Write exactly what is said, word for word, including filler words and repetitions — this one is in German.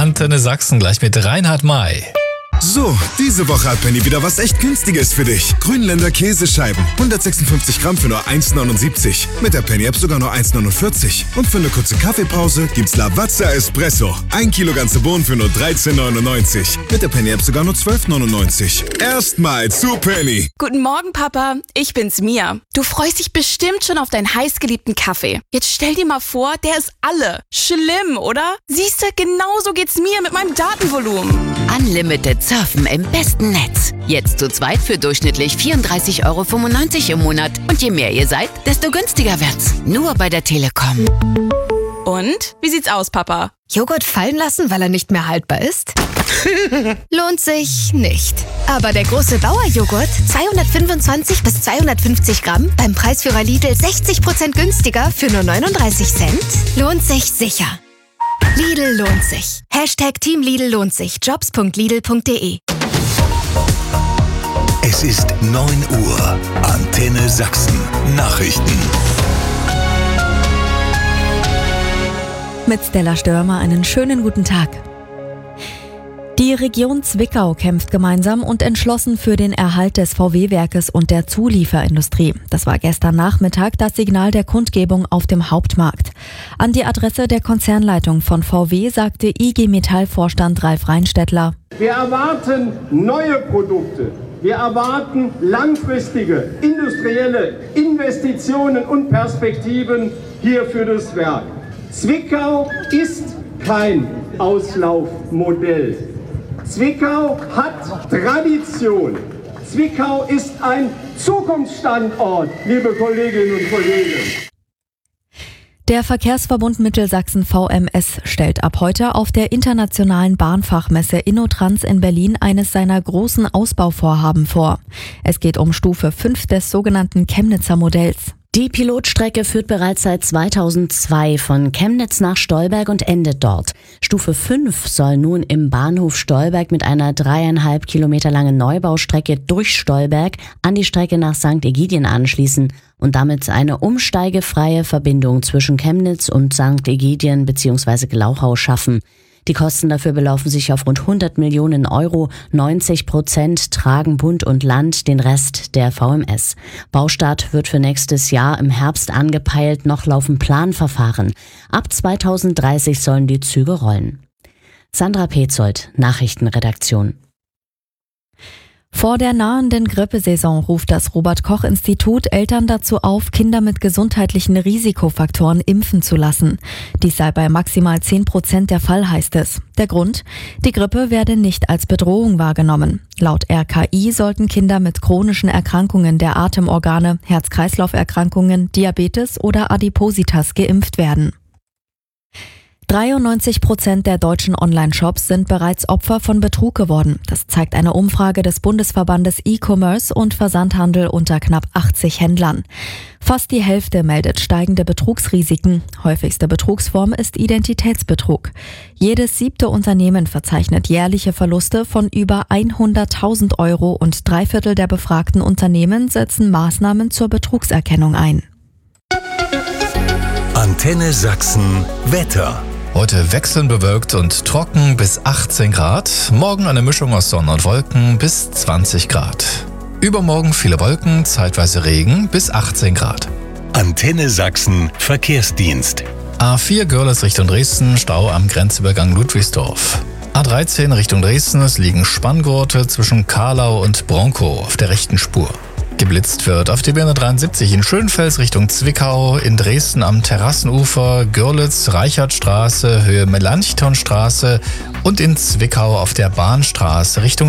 Antenne Sachsen gleich mit Reinhard May. So, diese Woche hat Penny wieder was echt Günstiges für dich. Grünländer Käsescheiben, hundertsechsundfünfzig Gramm für nur eins neunundsiebzig. Mit der Penny-App sogar nur eins neunundvierzig. Und für eine kurze Kaffeepause gibt's Lavazza Espresso. Ein Kilo ganze Bohnen für nur dreizehn neunundneunzig. Mit der Penny-App sogar nur zwölf neunundneunzig. Erstmal zu Penny. Guten Morgen, Papa. Ich bin's, Mia. Du freust dich bestimmt schon auf deinen heißgeliebten Kaffee. Jetzt stell dir mal vor, der ist alle. Schlimm, oder? Siehste, genauso geht's mir mit meinem Datenvolumen. Unlimited Surfen im besten Netz. Jetzt zu zweit für durchschnittlich vierunddreißig Euro fünfundneunzig im Monat. Und je mehr ihr seid, desto günstiger wird's. Nur bei der Telekom. Und? Wie sieht's aus, Papa? Joghurt fallen lassen, weil er nicht mehr haltbar ist? Lohnt sich nicht. Aber der große Bauerjoghurt, zweihundertfünfundzwanzig bis zweihundertfünfzig Gramm, beim Preisführer Lidl sechzig Prozent günstiger für nur neununddreißig Cent, lohnt sich sicher. Lidl lohnt sich. Hashtag Team Lidl lohnt sich. jobs punkt lidl punkt de. Es ist neun Uhr. Antenne Sachsen. Nachrichten. Mit Stella Störmer einen schönen guten Tag. Die Region Zwickau kämpft gemeinsam und entschlossen für den Erhalt des V W-Werkes und der Zulieferindustrie. Das war gestern Nachmittag das Signal der Kundgebung auf dem Hauptmarkt. An die Adresse der Konzernleitung von V W sagte I G Metall-Vorstand Ralf Reinstädtler: Wir erwarten neue Produkte. Wir erwarten langfristige industrielle Investitionen und Perspektiven hier für das Werk. Zwickau ist kein Auslaufmodell. Zwickau hat Tradition. Zwickau ist ein Zukunftsstandort, liebe Kolleginnen und Kollegen. Der Verkehrsverbund Mittelsachsen V M S stellt ab heute auf der internationalen Bahnfachmesse InnoTrans in Berlin eines seiner großen Ausbauvorhaben vor. Es geht um Stufe fünf des sogenannten Chemnitzer Modells. Die Pilotstrecke führt bereits seit zweitausendzwei von Chemnitz nach Stolberg und endet dort. Stufe fünf soll nun im Bahnhof Stolberg mit einer dreieinhalb Kilometer langen Neubaustrecke durch Stolberg an die Strecke nach Sankt Egidien anschließen und damit eine umsteigefreie Verbindung zwischen Chemnitz und Sankt Egidien bzw. Glauchau schaffen. Die Kosten dafür belaufen sich auf rund hundert Millionen Euro. neunzig Prozent tragen Bund und Land, den Rest der V M S. Baustart wird für nächstes Jahr im Herbst angepeilt, noch laufen Planverfahren. Ab zweitausenddreißig sollen die Züge rollen. Sandra Petzold, Nachrichtenredaktion. Vor der nahenden Grippesaison ruft das Robert-Koch-Institut Eltern dazu auf, Kinder mit gesundheitlichen Risikofaktoren impfen zu lassen. Dies sei bei maximal zehn Prozent der Fall, heißt es. Der Grund? Die Grippe werde nicht als Bedrohung wahrgenommen. Laut R K I sollten Kinder mit chronischen Erkrankungen der Atemorgane, Herz-Kreislauf-Erkrankungen, Diabetes oder Adipositas geimpft werden. dreiundneunzig Prozent der deutschen Online-Shops sind bereits Opfer von Betrug geworden. Das zeigt eine Umfrage des Bundesverbandes E-Commerce und Versandhandel unter knapp achtzig Händlern. Fast die Hälfte meldet steigende Betrugsrisiken. Häufigste Betrugsform ist Identitätsbetrug. Jedes siebte Unternehmen verzeichnet jährliche Verluste von über hunderttausend Euro und drei Viertel der befragten Unternehmen setzen Maßnahmen zur Betrugserkennung ein. Antenne Sachsen Wetter. Heute wechselnd bewölkt und trocken bis achtzehn Grad. Morgen eine Mischung aus Sonne und Wolken bis zwanzig Grad. Übermorgen viele Wolken, zeitweise Regen bis achtzehn Grad. Antenne Sachsen Verkehrsdienst. A vier Görlitz Richtung Dresden, Stau am Grenzübergang Ludwigsdorf. A dreizehn Richtung Dresden, es liegen Spanngurte zwischen Karlau und Bronkow auf der rechten Spur. Geblitzt wird auf die B hundertdreiundsiebzig in Schönfels Richtung Zwickau, in Dresden am Terrassenufer, Görlitz, Reichertstraße, Höhe Melanchthonstraße und in Zwickau auf der Bahnstraße Richtung